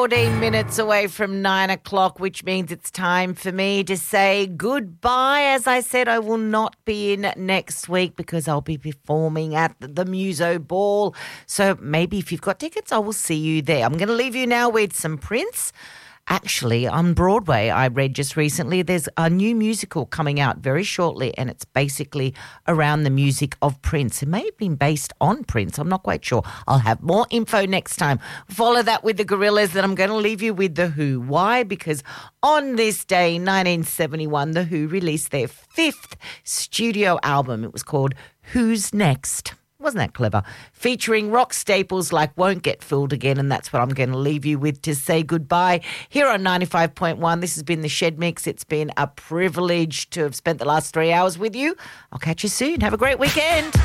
14 minutes away from 9 o'clock, which means it's time for me to say goodbye. As I said, I will not be in next week because I'll be performing at the Muso Ball. So maybe if you've got tickets, I will see you there. I'm going to leave you now with some Prince. Actually, on Broadway, I read just recently, there's a new musical coming out very shortly, and it's basically around the music of Prince. It may have been based on Prince. I'm not quite sure. I'll have more info next time. Follow that with the Gorillaz, then I'm going to leave you with The Who. Why? Because on this day, 1971, The Who released their 5th studio album. It was called Who's Next? Wasn't that clever? Featuring rock staples like Won't Get Fooled Again, and that's what I'm going to leave you with to say goodbye here on 95.1. This has been the Shed Mix. It's been a privilege to have spent the last 3 hours with you. I'll catch you soon. Have a great weekend.